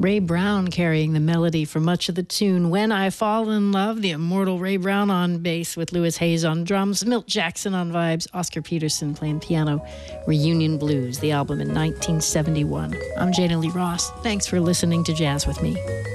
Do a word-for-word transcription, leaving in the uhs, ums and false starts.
Ray Brown carrying the melody for much of the tune. When I Fall in Love, the immortal Ray Brown on bass with Louis Hayes on drums, Milt Jackson on vibes, Oscar Peterson playing piano. Reunion Blues, the album in nineteen seventy-one. I'm Jana Lee Ross. Thanks for listening to Jazz with Me.